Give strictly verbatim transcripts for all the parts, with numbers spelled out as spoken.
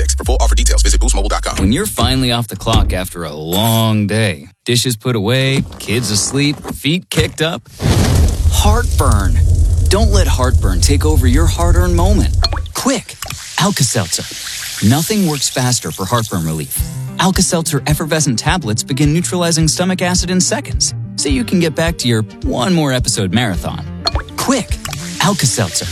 six. For full offer details, visit boost mobile dot com. When you're finally off the clock after a long day, dishes put away, kids asleep, feet kicked up, heartburn. Don't let heartburn take over your hard-earned moment. Quick, Alka-Seltzer. Nothing works faster for heartburn relief. Alka-Seltzer effervescent tablets begin neutralizing stomach acid in seconds, so you can get back to your one more episode marathon. Quick, Alka-Seltzer.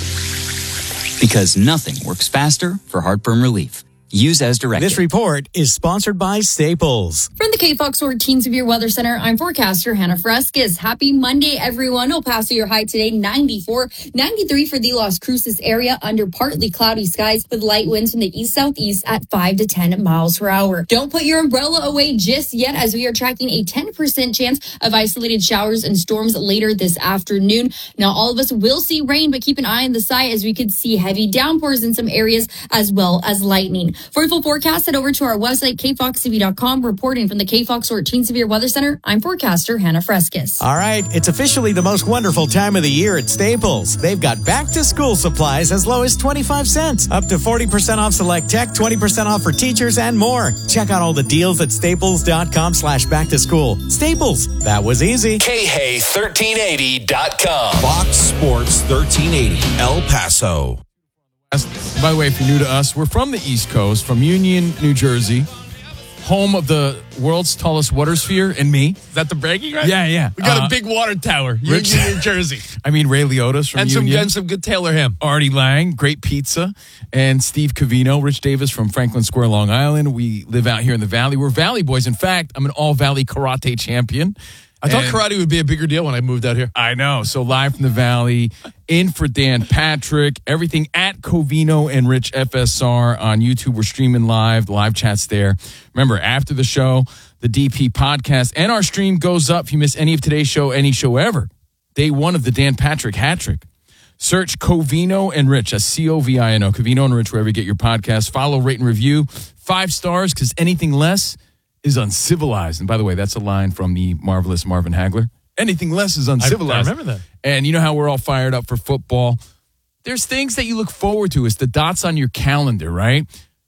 Because nothing works faster for heartburn relief. Use as directed. This report is sponsored by Staples. From the K Fox fourteen Severe Weather Center, I'm forecaster Hannah Fresquez. Happy Monday, everyone. El Paso, your high today, ninety-four. ninety-three for the Las Cruces area under partly cloudy skies with light winds from the east-southeast at five to ten miles per hour. Don't put your umbrella away just yet, as we are tracking a ten percent chance of isolated showers and storms later this afternoon. Now, all of us will see rain, but keep an eye on the sky as we could see heavy downpours in some areas as well as lightning. For a full forecast, head over to our website, K Fox T V dot com. Reporting from the K Fox fourteen Severe Weather Center, I'm forecaster Hannah Fresquez. All right, it's officially the most wonderful time of the year at Staples. They've got back-to-school supplies as low as twenty-five cents, up to forty percent off select tech, twenty percent off for teachers, and more. Check out all the deals at staples dot com slash back to school. Staples, that was easy. K Hay thirteen eighty dot com. Fox Sports thirteen eighty, El Paso. By the way, if you're new to us, we're from the East Coast, from Union, New Jersey, home of the world's tallest water sphere, and me. Is that the bragging right? Yeah, yeah. We got uh, a big water tower, Rich, Union, New Jersey. I mean, Ray Liotta's from and Union. Some, and some good Taylor ham. Artie Lang, great pizza. And Steve Covino, Rich Davis from Franklin Square, Long Island. We live out here in the Valley. We're Valley boys. In fact, I'm an all-Valley karate champion. I thought and karate would be a bigger deal when I moved out here. I know. So live from the Valley, in for Dan Patrick, everything at Covino and Rich F S R on YouTube. We're streaming live, the live chat's there. Remember, after the show, the D P podcast and our stream goes up. If you miss any of today's show, any show ever, day one of the Dan Patrick hat trick. Search Covino and Rich, that's C O V I N O, Covino and Rich, wherever you get your podcast. Follow, rate, and review. Five stars, because anything less is uncivilized. And by the way, that's a line from the marvelous Marvin Hagler. Anything less is uncivilized. I, I remember that. And you know how we're all fired up for football. There's things that you look forward to. It's the dots on your calendar, right?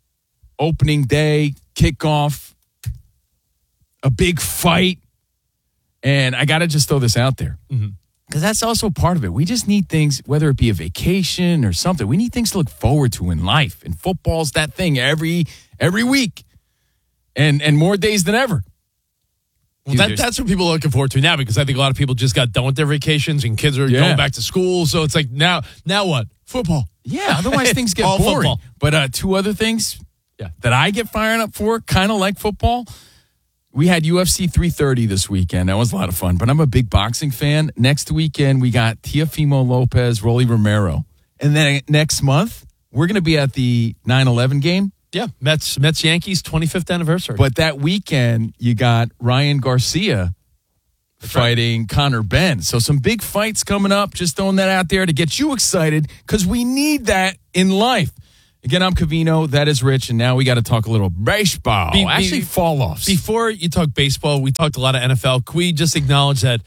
Opening day, kickoff, a big fight. And I got to just throw this out there. Mm-hmm. Because that's also part of it. We just need things, whether it be a vacation or something, we need things to look forward to in life. And football's that thing every every week. And and more days than ever. Well, that, that's what people are looking forward to now, because I think a lot of people just got done with their vacations and kids are yeah. going back to school. So it's like, now now what? Football. Yeah, otherwise things get All boring. football. But uh, two other things yeah, that I get fired up for, kind of like football. We had U F C three thirty this weekend. That was a lot of fun. But I'm a big boxing fan. Next weekend, we got Teofimo Lopez, Rolly Romero. And then next month, we're going to be at the nine eleven game. Yeah, Mets Mets Yankees twenty-fifth anniversary. But that weekend, you got Ryan Garcia That's fighting right. Conor Benn. So some big fights coming up. Just throwing that out there to get you excited, because we need that in life. Again, I'm Covino. That is Rich. And now we got to talk a little baseball. Be, Actually, be, fall-offs. Before you talk baseball, we talked a lot of N F L. Can we just acknowledge that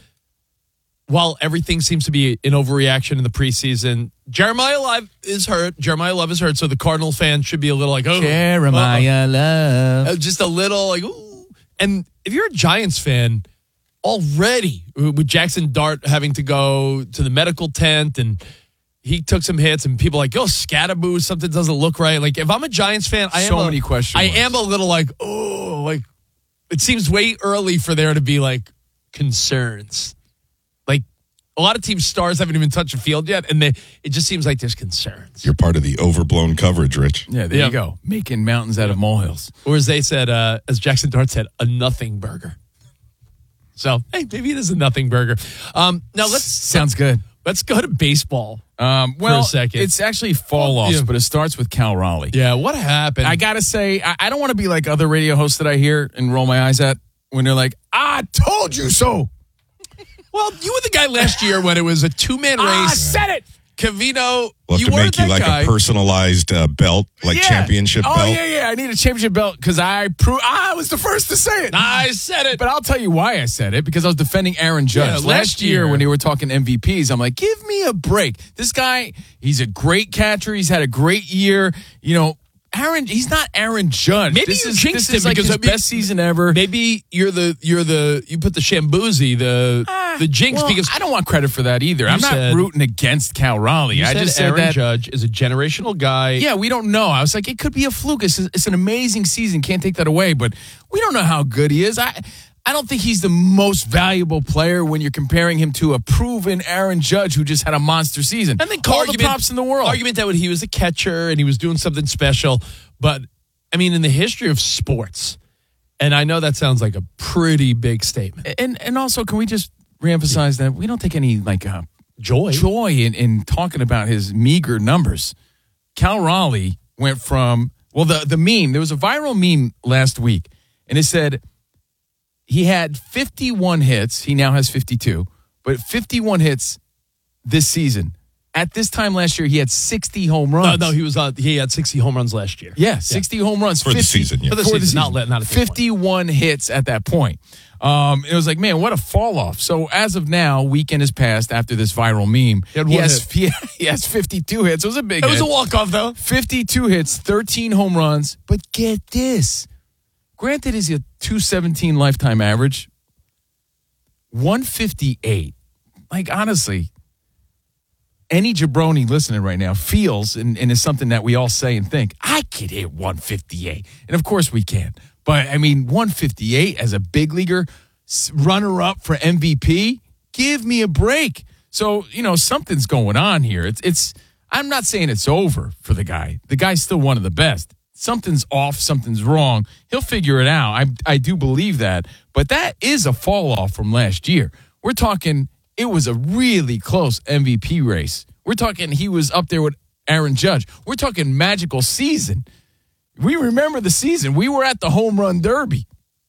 while everything seems to be an overreaction in the preseason, Jeremiah Love is hurt. Jeremiah Love is hurt, so the Cardinal fans should be a little like, oh. Jeremiah Love. Uh, just a little like, ooh. And if you're a Giants fan, already, with Jackson Dart having to go to the medical tent, and he took some hits, and people are like, oh, Scatterboo, something doesn't look right. Like, if I'm a Giants fan, I am so a, many questions. I am a little like, oh, like, it seems way early for there to be, like, concerns. Like, a lot of teams' stars haven't even touched the field yet, and they, it just seems like there's concerns. You're part of the overblown coverage, Rich. Yeah, there yeah. you go. Making mountains out of molehills. Or as they said, uh, as Jackson Dart said, a nothing burger. So, hey, maybe it is a nothing burger. Um, now, let's... Sounds good. Let's go to baseball um, well, for a second. It's actually fall-offs, yeah. but it starts with Cal Raleigh. Yeah, what happened? I got to say, I, I don't want to be like other radio hosts that I hear and roll my eyes at when they're like, I told you so. Well, you were the guy last year when it was a two-man race. I said it. Covino, we'll have you to were make you that like guy. a personalized uh, belt, like yeah. championship oh, belt. Oh, yeah, yeah. I need a championship belt because I pro- I was the first to say it. I said it. But I'll tell you why I said it, because I was defending Aaron Judge. Yeah, last, last year, year when they were talking M V Ps, I'm like, give me a break. This guy, he's a great catcher. He's had a great year. You know, Aaron, he's not Aaron Judge. Maybe this you is, jinxed this is him like because his I mean, best season ever. Maybe you're the you're the you put the Shambuzi, the Ah, the jinx well, because I don't want credit for that either. I'm not said- rooting against Cal Raleigh. you I said just said Aaron that. Judge is a generational guy. Yeah, we don't know. I was like, it could be a fluke. It's, it's an amazing season. Can't take that away. But we don't know how good he is. I I don't think he's the most valuable player when you're comparing him to a proven Aaron Judge who just had a monster season. I think all argument, the props in the world. Argument that he was a catcher and he was doing something special. But, I mean, in the history of sports, and I know that sounds like a pretty big statement. And and also, can we just reemphasize that we don't take any like uh, Joy. joy in, in talking about his meager numbers. Cal Raleigh went from, well, the, the meme, there was a viral meme last week, and it said he had fifty-one hits. He now has fifty-two, but fifty-one hits this season. At this time last year, he had sixty home runs. No, no, he was uh, he had sixty home runs last year. Yeah, sixty home runs. For the fifty season, yeah. For the For season, not let- not at this point. fifty-one hits at that point. Um, it was like, man, what a fall off. So as of now, weekend has passed after this viral meme. He had He one has, he, he has fifty-two hits. It was a big It was hit. a walk-off, though. fifty-two hits, thirteen home runs. But get this. Granted, is a two seventeen lifetime average. one fifty-eight. Like, honestly, any jabroni listening right now feels, and, and is something that we all say and think, I could hit one fifty-eight. And of course we can. But, I mean, one fifty-eight as a big leaguer, runner-up for M V P, give me a break. So, you know, something's going on here. It's, it's. I'm not saying it's over for the guy. The guy's still one of the best. Something's off, something's wrong. He'll figure it out. I, I do believe that. But that is a fall off from last year. We're talking, it was a really close M V P race. We're talking he was up there with Aaron Judge. We're talking magical season. We remember the season. We were at the home run derby.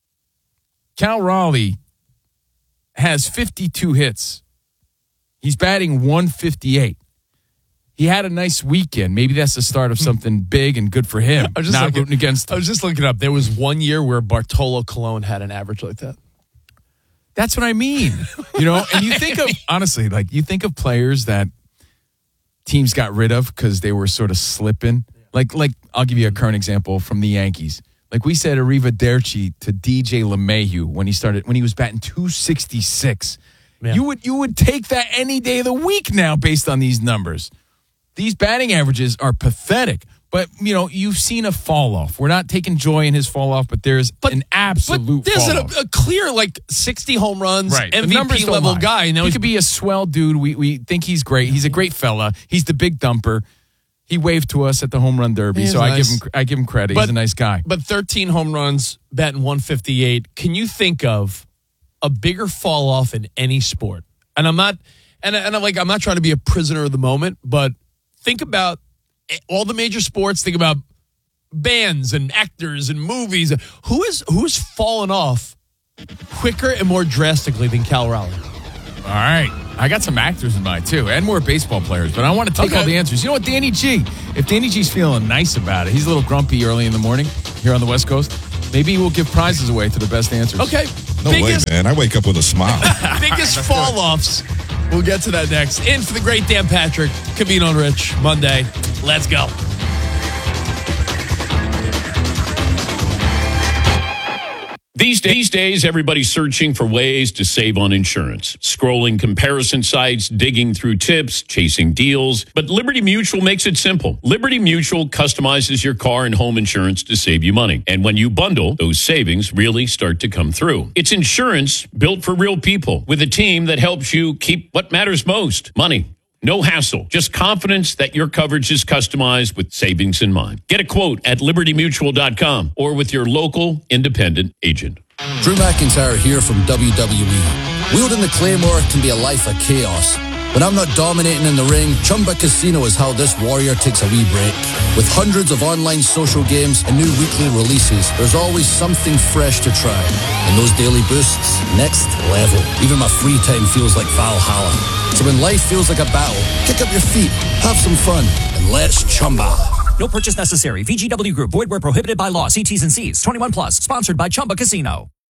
Cal Raleigh has fifty-two hits. He's batting one fifty-eight. He had a nice weekend. Maybe that's the start of something big and good for him. I was just Not looking, rooting against I was just looking up. There was one year where Bartolo Colon had an average like that. That's what I mean. You know, and you think of, honestly, like you think of players that teams got rid of because they were sort of slipping. Like, like I'll give you a current example from the Yankees. Like we said, Arrivederci to D J LeMahieu when he started, when he was batting two sixty-six. Yeah. You would you would take that any day of the week now based on these numbers. These batting averages are pathetic. But, you know, you've seen a fall off. We're not taking joy in his fall off, but there's But, an absolute but there's fall a, off. a clear, like, sixty home runs, Right. The M V numbers P don't level lie. guy. And now he he's could be a swell dude. We we think he's great. He's a great fella. He's the big dumper. He waved to us at the home run derby, He's so I give nice. him I give him credit. But- he's a nice guy. But thirteen home runs, batting one fifty-eight. Can you think of a bigger fall off in any sport? And I'm not, and, and I'm like, I'm not trying to be a prisoner of the moment, but think about all the major sports. Think about bands and actors and movies. Who is who's fallen off quicker and more drastically than Cal Raleigh? All right. I got some actors in mind, too, and more baseball players, but I want to take Okay. all the answers. You know what, Danny G? If Danny G's feeling nice about it, he's a little grumpy early in the morning here on the West Coast, maybe we'll give prizes away to the best answers. Okay. No biggest, way, man. I wake up with a smile. biggest fall offs. We'll get to that next. In for the great Dan Patrick, Covino and Rich, Monday. Let's go. These, these days, everybody's searching for ways to save on insurance. Scrolling comparison sites, digging through tips, chasing deals. But Liberty Mutual makes it simple. Liberty Mutual customizes your car and home insurance to save you money. And when you bundle, those savings really start to come through. It's insurance built for real people with a team that helps you keep what matters most, money. No hassle, just confidence that your coverage is customized with savings in mind. Get a quote at liberty mutual dot com or with your local independent agent. Drew McIntyre here from W W E. Wielding the Claymore can be a life of chaos. When I'm not dominating in the ring, Chumba Casino is how this warrior takes a wee break. With hundreds of online social games and new weekly releases, there's always something fresh to try. And those daily boosts, next level. Even my free time feels like Valhalla. So when life feels like a battle, kick up your feet, have some fun, and let's Chumba. No purchase necessary. V G W Group. Void where prohibited by law. See T's and C's. twenty-one plus. Sponsored by Chumba Casino.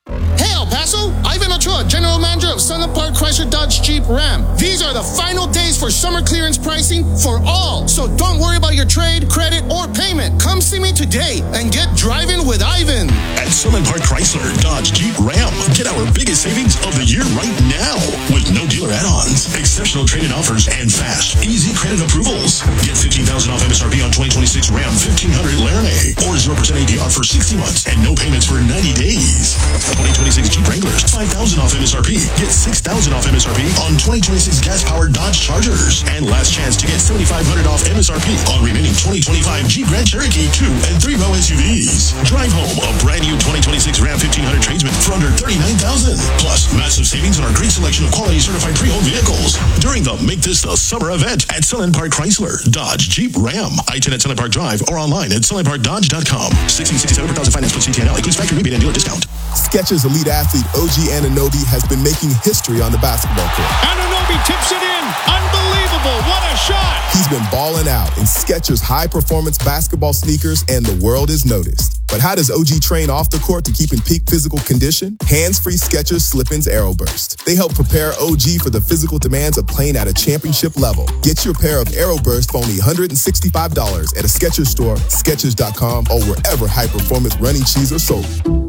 Hey, El Paso, Ivan Ochoa, General Manager of Sunland Park Chrysler Dodge Jeep Ram. These are the final days for summer clearance pricing for all. So don't worry about your trade, credit, or payment. Come see me today and get driving with Ivan. At Sunland Park Chrysler Dodge Jeep Ram, get our biggest savings of the year right now. With no dealer add-ons, exceptional trade-in offers, and fast, easy credit approvals. Get fifteen thousand dollars off M S R P on twenty twenty-six Ram fifteen hundred Laramie. Or zero percent A D R for sixty months and no payments for ninety days. twenty twenty-six Jeep Wranglers, five thousand dollars off M S R P. Get six thousand dollars off M S R P on twenty twenty-six gas-powered Dodge Chargers. And last chance to get seventy-five hundred dollars off M S R P on remaining twenty twenty-five Jeep Grand Cherokee two and three row S U Vs. Drive home a brand new twenty twenty-six Ram fifteen hundred Tradesman for under thirty-nine thousand dollars. Plus, massive savings on our great selection of quality certified pre-owned vehicles during the Make This the Summer event at Sunland Park Chrysler Dodge Jeep Ram. I ten at Sunland Park Drive or online at sunland park dodge dot com. sixteen sixty-seven per thousand finance plus C T N L. Includes factory rebate and dealer discount. Skechers elite athlete O G Anunoby has been making history on the basketball court. Anunoby tips it in. Unbelievable. What a shot. He's been balling out in Skechers high-performance basketball sneakers, and the world is noticed. But how does O G train off the court to keep in peak physical condition? Hands-free Skechers Slip-ins Aeroburst. They help prepare O G for the physical demands of playing at a championship level. Get your pair of Aeroburst for only one hundred sixty-five dollars at a Skechers store, skechers dot com, or wherever high-performance running shoes are sold.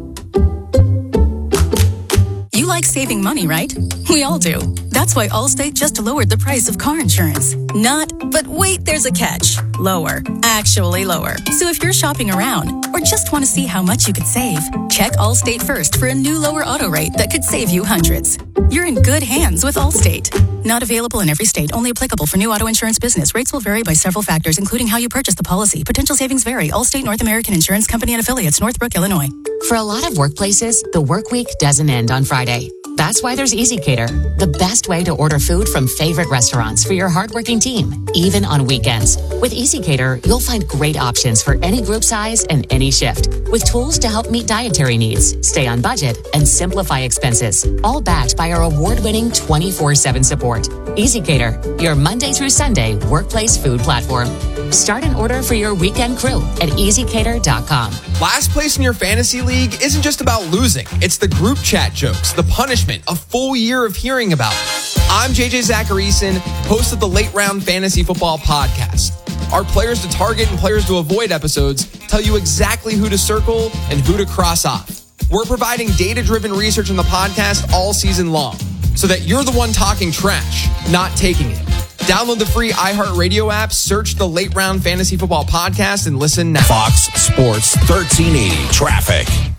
You like saving money, right? We all do. That's why Allstate just lowered the price of car insurance. Not, but wait, there's a catch. Lower. Actually lower. So if you're shopping around or just want to see how much you could save, check Allstate first for a new lower auto rate that could save you hundreds. You're in good hands with Allstate. Not available in every state. Only applicable for new auto insurance business. Rates will vary by several factors, including how you purchase the policy. Potential savings vary. Allstate North American Insurance Company and Affiliates, Northbrook, Illinois. For a lot of workplaces, the work week doesn't end on Friday. That's why there's EasyCater, the best way to order food from favorite restaurants for your hardworking team, even on weekends. With EasyCater, you'll find great options for any group size and any shift, with tools to help meet dietary needs, stay on budget, and simplify expenses, all backed by our award-winning twenty-four seven support. EasyCater, your Monday through Sunday workplace food platform. Start an order for your weekend crew at easy cater dot com. Last place in your fantasy league isn't just about losing. It's the group chat jokes, the punishment, a full year of hearing about it. I'm J J Zacharyson, host of the Late Round Fantasy Football Podcast. Our players to target and players to avoid episodes tell you exactly who to circle and who to cross off. We're providing data-driven research in the podcast all season long so that you're the one talking trash, not taking it. Download the free iHeartRadio app, search the Late Round Fantasy Football Podcast, and listen now. Fox Sports thirteen eighty Traffic.